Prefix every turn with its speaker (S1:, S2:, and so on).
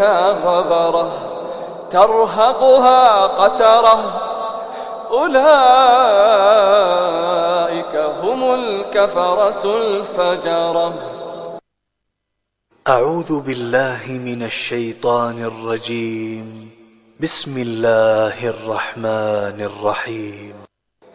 S1: عليها غبرة ترهقها قترة أولئك هم الكفرة الفجرة.
S2: أعوذ بالله من الشيطان الرجيم. بسم الله الرحمن الرحيم.